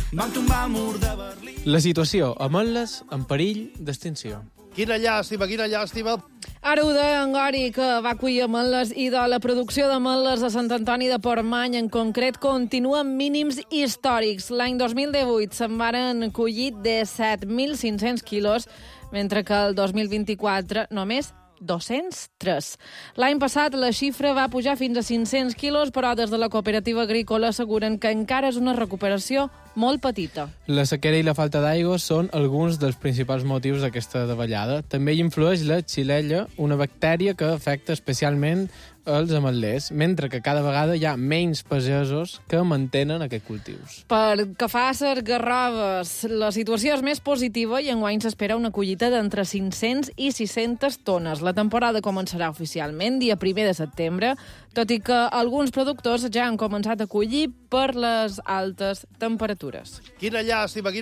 Van tombar el mur de Berlín. La situació, ametles en perill d'extinció. Quina llàstima, quina llàstima. Aruda Angori, que va collir ametles, i de la producció d'ametles a Sant Antoni de Portmany, en concret, continua amb mínims històrics. L'any 2018 se'n varen collir 17.500 quilos, mentre que el 2024 només 203. L'any passat la xifra va pujar fins a 500 quilos, però des de la cooperativa agrícola asseguren que encara és una recuperació molt petita. La sequera i la falta d'aigua són alguns dels principals motius d'aquesta davallada. També hi influeix la xilella, una bactèria que afecta especialment els ametlers, mentre que cada vegada hi ha menys pagesos que mantenen aquests cultius. Per que fa a les garroves, la situació és més positiva i enguany s'espera una collita d'entre 500 i 600 tones. La temporada començarà oficialment dia 1 de setembre, tot i que alguns productors ja han començat a collir per les altes temperatures. Quina llàstima,